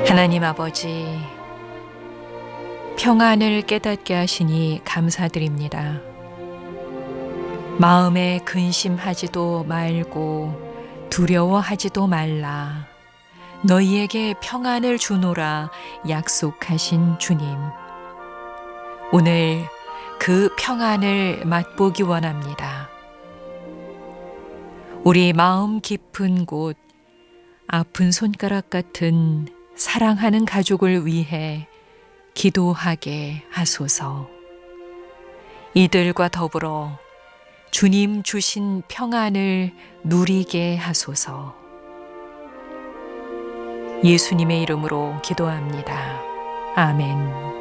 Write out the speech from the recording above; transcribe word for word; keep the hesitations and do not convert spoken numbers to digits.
하나님 아버지, 평안을 깨닫게 하시니 감사드립니다. 마음에 근심하지도 말고 두려워하지도 말라. 너희에게 평안을 주노라 약속하신 주님. 오늘 그 평안을 맛보기 원합니다. 우리 마음 깊은 곳, 아픈 손가락 같은 사랑하는 가족을 위해 기도하게 하소서. 이들과 더불어 주님 주신 평안을 누리게 하소서. 예수님의 이름으로 기도합니다. 아멘.